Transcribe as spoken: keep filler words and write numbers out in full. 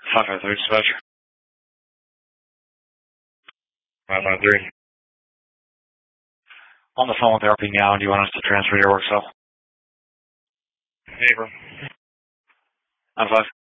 five five three, dispatcher. five five three. On the phone with R P now. Do you want us to transfer your work cell? Hey, bro. I'm five.